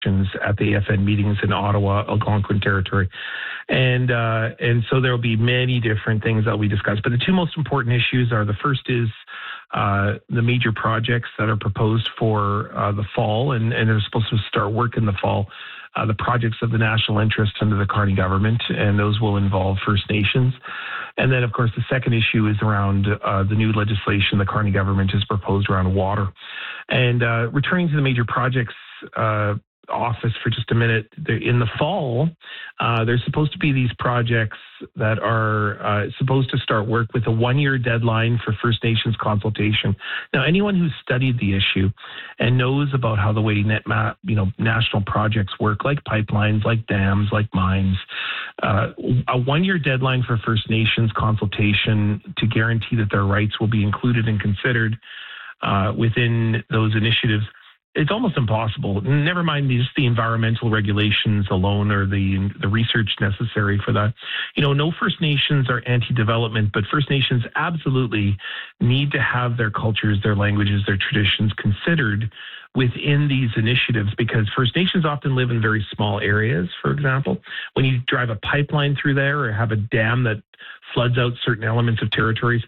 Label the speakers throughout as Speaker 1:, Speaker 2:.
Speaker 1: at the AFN meetings in Ottawa, Algonquin Territory. And so there will be many different things that we discuss. But the two most important issues are, the first is the major projects that are proposed for the fall, and they're supposed to start work in the fall. The projects of the national interest under the Carney government, and those will involve First Nations. And then, of course, the second issue is around the new legislation the Carney government has proposed around water. And returning to the major projects office for just a minute, in the fall, there's supposed to be these projects that are supposed to start work with a one-year deadline for First Nations consultation. Now, anyone who's studied the issue and knows about how the way national projects work, like pipelines, like dams, like mines, a one-year deadline for First Nations consultation to guarantee that their rights will be included and considered within those initiatives, it's almost impossible. Never mind just the environmental regulations alone or the research necessary for that. No First Nations are anti-development, but First Nations absolutely need to have their cultures, their languages, their traditions considered within these initiatives, because First Nations often live in very small areas. For example, when you drive a pipeline through there or have a dam that floods out certain elements of territories,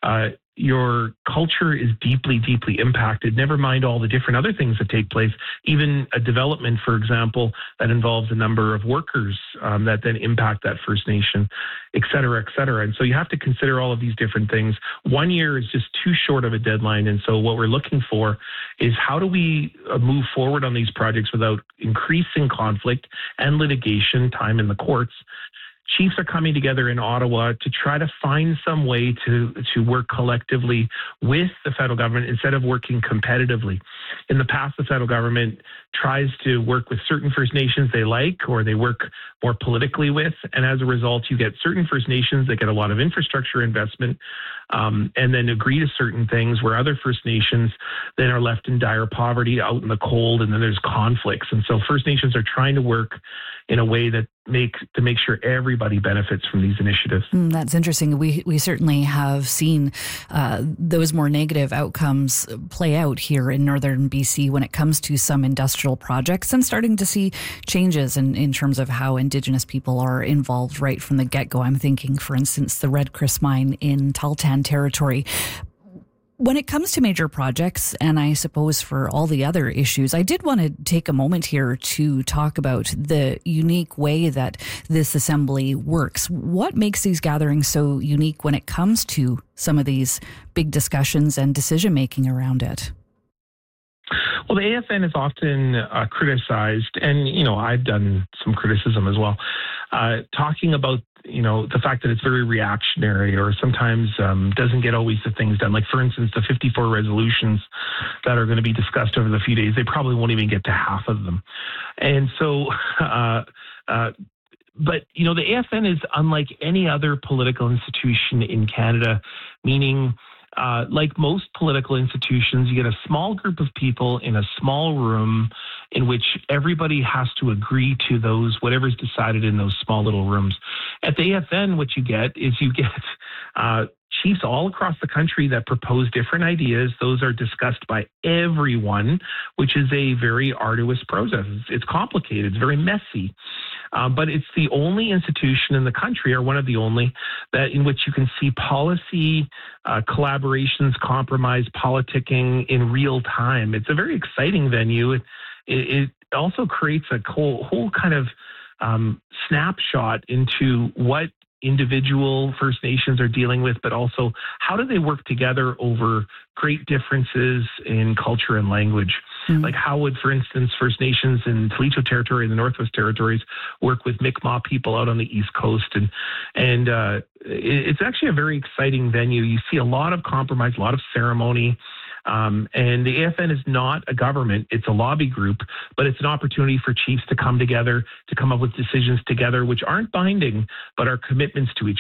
Speaker 1: your culture is deeply, deeply impacted, never mind all the different other things that take place, even a development, for example, that involves a number of workers that then impact that First Nation, et cetera, et cetera. And so you have to consider all of these different things. 1 year is just too short of a deadline. And so what we're looking for is, how do we move forward on these projects without increasing conflict and litigation, time in the courts? Chiefs are coming together in Ottawa to try to find some way to work collectively with the federal government instead of working competitively. In the past, the federal government tries to work with certain First Nations they like or they work more politically with, and as a result, you get certain First Nations that get a lot of infrastructure investment and then agree to certain things, where other First Nations then are left in dire poverty out in the cold, and then there's conflicts. And so First Nations are trying to work in a way that make sure everybody benefits from these initiatives.
Speaker 2: That's interesting. We certainly have seen those more negative outcomes play out here in northern BC when it comes to some industrial projects, and starting to see changes in terms of how Indigenous people are involved right from the get-go. I'm thinking, for instance, the Red Chris mine in Tahltan Territory. When it comes to major projects, and I suppose for all the other issues, I did want to take a moment here to talk about the unique way that this assembly works. What makes these gatherings so unique when it comes to some of these big discussions and decision-making around it?
Speaker 1: Well, the AFN is often criticized, and, I've done some criticism as well, talking about the fact that it's very reactionary, or sometimes doesn't get always the things done. Like, for instance, the 54 resolutions that are going to be discussed over the few days, they probably won't even get to half of them. And so, but, the AFN is unlike any other political institution in Canada, meaning, like most political institutions, you get a small group of people in a small room in which everybody has to agree to whatever's decided in those small little rooms. At the AFN, what you get is chiefs all across the country that propose different ideas. Those are discussed by everyone, which is a very arduous process. It's complicated. It's very messy. But it's the only institution in the country, or one of the only, that in which you can see policy, collaborations, compromise, politicking in real time. It's a very exciting venue. It also creates a whole kind of snapshot into what individual First Nations are dealing with, but also how do they work together over great differences in culture and language. Like, how would, for instance, First Nations in Toledo Territory and the Northwest Territories work with Mi'kmaq people out on the East Coast? And it's actually a very exciting venue. You see a lot of compromise, a lot of ceremony. And the AFN is not a government, it's a lobby group, but it's an opportunity for chiefs to come together, to come up with decisions together, which aren't binding, but are commitments to each other.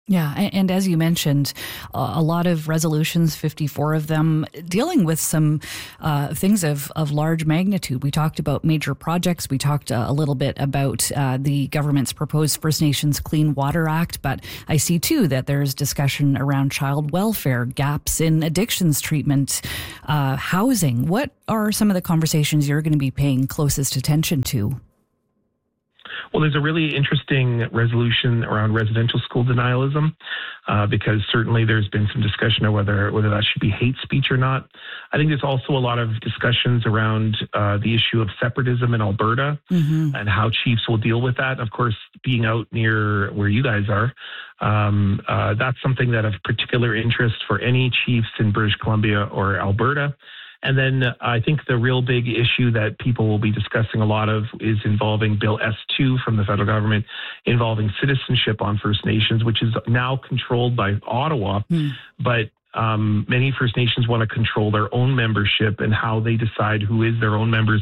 Speaker 2: Yeah, and as you mentioned, a lot of resolutions, 54 of them, dealing with some things of large magnitude. We talked about major projects. We talked a little bit about the government's proposed First Nations Clean Water Act, but I see too that there's discussion around child welfare, gaps in addictions treatment, housing. What are some of the conversations you're going to be paying closest attention to?
Speaker 1: Well, there's a really interesting resolution around residential school denialism, because certainly there's been some discussion of whether that should be hate speech or not. I think there's also a lot of discussions around the issue of separatism in Alberta and how chiefs will deal with that. Of course, being out near where you guys are, that's something that of particular interest for any chiefs in British Columbia or Alberta. And then I think the real big issue that people will be discussing a lot of is involving Bill S2 from the federal government, involving citizenship on First Nations, which is now controlled by Ottawa. But many First Nations want to control their own membership and how they decide who is their own members,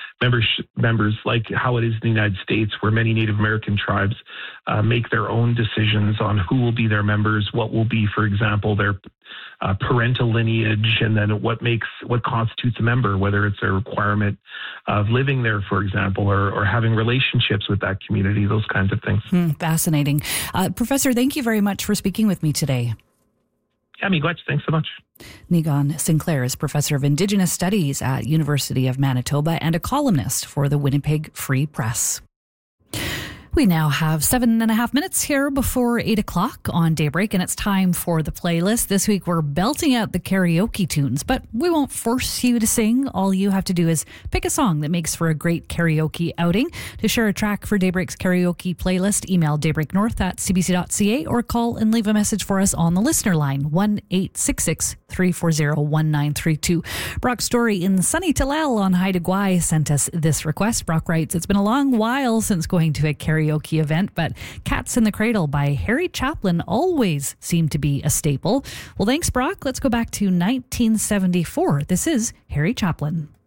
Speaker 1: like how it is in the United States, where many Native American tribes make their own decisions on who will be their members, what will be, for example, their parental lineage, and then what constitutes a member, whether it's a requirement of living there, for example, or having relationships with that community, those kinds of things.
Speaker 2: Fascinating. Professor, thank you very much for speaking with me today.
Speaker 1: Yeah, miigwech. Thanks so much.
Speaker 2: Niigaan Sinclair is Professor of Indigenous Studies at University of Manitoba and a columnist for the Winnipeg Free Press. We now have 7.5 minutes here before 8 o'clock on Daybreak, and it's time for the playlist. This week we're belting out the karaoke tunes, but we won't force you to sing. All you have to do is pick a song that makes for a great karaoke outing. To share a track for Daybreak's karaoke playlist, email daybreaknorth@cbc.ca or call and leave a message for us on the listener line, 1-866-340-1932. Brock Story in sunny Tallel on Haida Gwaii sent us this request. Brock writes, "It's been a long while since going to a karaoke event, but Cats in the Cradle by Harry Chaplin always seemed to be a staple." Well, thanks, Brock. Let's go back to 1974. This is Harry Chaplin.